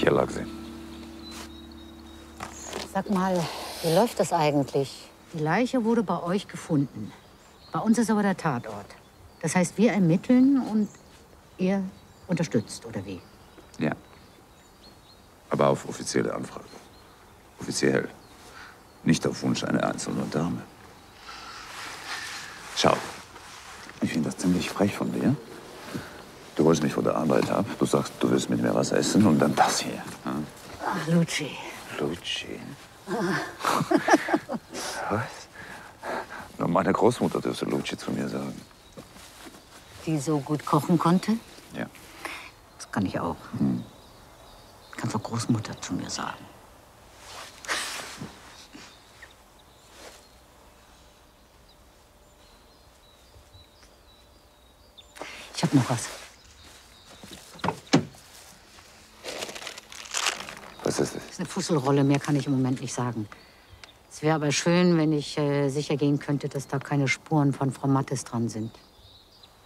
Hier lag sie. Sag mal, wie läuft das eigentlich? Die Leiche wurde bei euch gefunden. Bei uns ist aber der Tatort. Das heißt, wir ermitteln und ihr unterstützt, oder wie? Ja. Aber auf offizielle Anfrage. Offiziell. Nicht auf Wunsch einer einzelnen Dame. Schau, ich finde das ziemlich frech von dir. Du holst mich von der Arbeit ab, du sagst, du willst mit mir was essen und dann das hier. Hm? Ach, Luci. Luci? Was? Nur meine Großmutter dürfte Luci zu mir sagen. Die so gut kochen konnte? Ja. Das kann ich auch. Hm. Kannst auch Großmutter zu mir sagen. Ich hab noch was. Was ist es? Das ist eine Fusselrolle, mehr kann ich im Moment nicht sagen. Es wäre aber schön, wenn ich sicher gehen könnte, dass da keine Spuren von Frau Mattes dran sind.